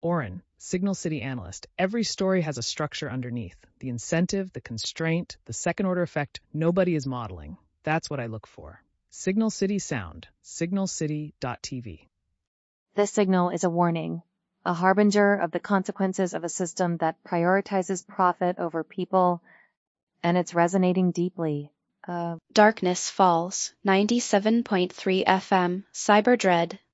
Oren, Signal City analyst. Every story has a structure underneath. The incentive, the constraint, the second-order effect nobody is modeling. That's what I look for. Signal City Sound, signalcity.tv. This signal is a warning, a harbinger of the consequences of a system that prioritizes profit over people, and it's resonating deeply. Darkness Falls, 97.3 FM, Cyberdread,